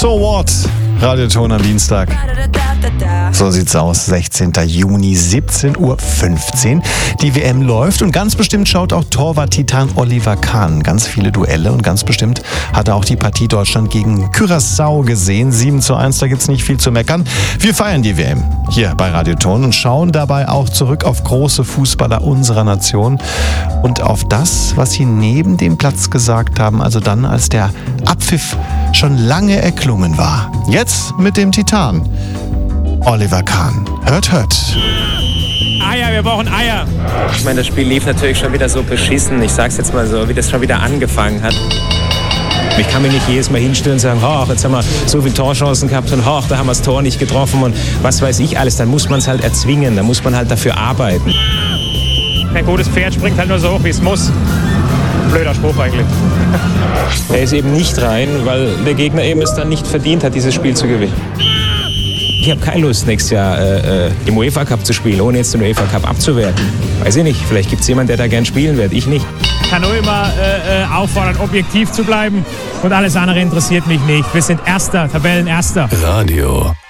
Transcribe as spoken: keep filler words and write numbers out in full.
So what? Radioton am Dienstag. So sieht's aus, sechzehnten Juni, siebzehn Uhr fünfzehn. Die W M läuft und ganz bestimmt schaut auch Torwart-Titan Oliver Kahn ganz viele Duelle und ganz bestimmt hat er auch die Partie Deutschland gegen Curaçao gesehen. sieben zu eins, da gibt's nicht viel zu meckern. Wir feiern die W M hier bei Radioton und schauen dabei auch zurück auf große Fußballer unserer Nation und auf das, was sie neben dem Platz gesagt haben, also dann, als der Abpfiff schon lange erklungen war. Jetzt mit dem Titan Oliver Kahn. Hört, hört. Eier, wir brauchen Eier. Ich meine, das Spiel lief natürlich schon wieder so beschissen. Ich sag's jetzt mal so, wie das schon wieder angefangen hat. Ich kann mich nicht jedes Mal hinstellen und sagen, ach, jetzt haben wir so viele Torchancen gehabt und ach, da haben wir das Tor nicht getroffen und was weiß ich alles. Dann muss man es halt erzwingen, dann muss man halt dafür arbeiten. Ein gutes Pferd springt halt nur so hoch, wie es muss. Blöder Spruch eigentlich. Er ist eben nicht rein, weil der Gegner eben es dann nicht verdient hat, dieses Spiel zu gewinnen. Ich habe keine Lust, nächstes Jahr äh, im UEFA Cup zu spielen, ohne jetzt den UEFA Cup abzuwerten. Weiß ich nicht, vielleicht gibt es jemanden, der da gern spielen wird, ich nicht. Ich kann nur immer äh, auffordern, objektiv zu bleiben und alles andere interessiert mich nicht. Wir sind Erster, Tabellenerster. Radio